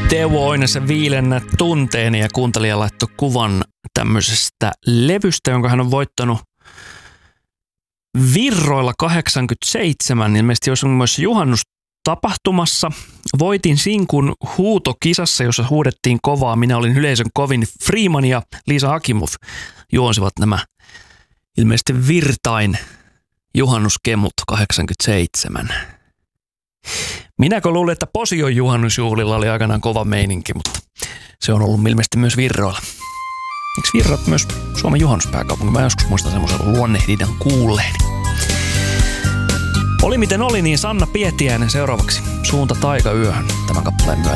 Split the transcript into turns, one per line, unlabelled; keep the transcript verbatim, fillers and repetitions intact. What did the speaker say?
Teuvo Oinosen Viilennät tunteeni ja kuuntelija laittoi kuvan tämmöisestä levystä, jonka hän on voittanut Virroilla kahdeksankymmentäseitsemän. Ilmeisesti olisi myös juhannustapahtumassa. Voitin sinkun huutokisassa, jossa huudettiin kovaa. Minä olin yleisön kovin. Freeman ja Liisa Hakimov juonsivat nämä ilmeisesti Virtain juhannuskemut kahdeksankymmentäseitsemän. Minäkö luulin, että Posion juhannusjuhlilla oli aikanaan kova meininki, mutta se on ollut ilmeisesti myös Virroilla. Eikö Virrat myös Suomen juhannuspääkaupunki? Mä joskus muistan semmoisen luonnehdinnan kuulleeni. Oli miten oli, niin Sanna Pietiäinen seuraavaksi. Suunta taikayöhön tämän kappaleen myötä.